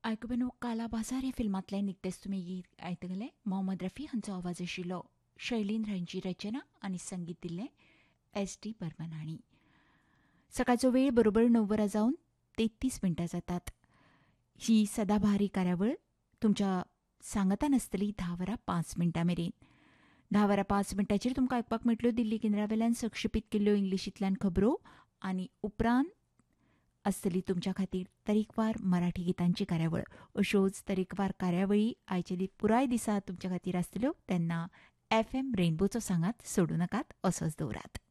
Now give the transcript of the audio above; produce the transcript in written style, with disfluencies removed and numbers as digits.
आयकुबेनो काला बाजार ह्या फिल्मांतलें निकतेंच तुमी गीत आयकलें. मोहम्मद रफी हांचो आवाज आशिल्लो. शैलींद्र हांची रचना आनी संगीत दिल्लें S.D. बर्मन हांणी. सकाळचो वेळ बरोबर 9:33 जातात. ही सदाबहारी कार्यावळ तुमच्या सांगतान आसतली 10:05 मेरेन. 10:05 तुमकां आयकपाक मेळटल्यो दिल्ली केंद्रावेल्यान संक्षेपीत केल्ल्यो इंग्लिशींतल्यान खबरो आनी उपरांत आसतली तुमच्या खातीर तरेकवार मराठी गितांची कार्यावळ. अश्योच तरेकवार कार्यावळी आयचे पुराय दिसा तुमच्या खातीर आसतल्यो. तेन्ना FM रेनबोचो सांगात सोडूं नाकात, असोच दवरात.